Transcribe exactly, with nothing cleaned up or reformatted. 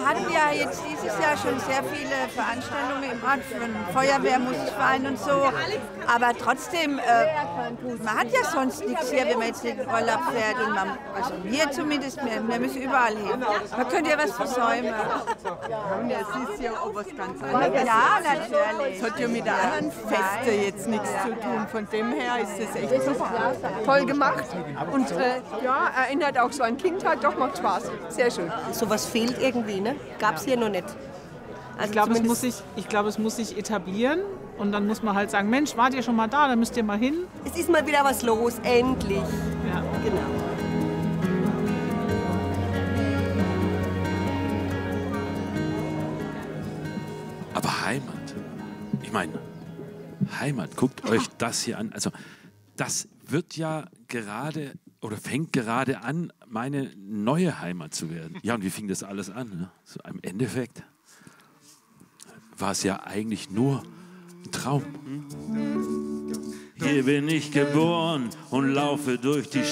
hatten ja jetzt dieses Jahr schon sehr viele Veranstaltungen im Ort von Feuerwehr, Musikverein und so. Aber trotzdem, äh, man hat ja sonst nichts hier, wenn man jetzt in den Urlaub fährt. Und man, also wir zumindest, wir, wir müssen überall hin. Man könnte ja was versäumen. Ja, es ist ja auch was ganz anderes. Ja, natürlich. Es hat ja mit den anderen Festen jetzt nichts zu tun. Von dem her ist es echt super. Toll gemacht. Und äh, ja, erinnert auch so an Kindheit. Doch, macht Spaß. Sehr schön. Sowas fehlt irgendwie, ne? Gab es hier noch nicht. Also ich glaube, es, muss sich, ich glaub, es muss sich etablieren und dann muss man halt sagen, Mensch, wart ihr schon mal da, dann müsst ihr mal hin. Es ist mal wieder was los, endlich. Ja. Genau. Aber Heimat, ich meine, Heimat, guckt euch das hier an. Also das wird ja gerade oder fängt gerade an, meine neue Heimat zu werden. Ja, und wie fing das alles an? Ne? So, im Endeffekt war es ja eigentlich nur ein Traum. Hier bin ich geboren und laufe durch die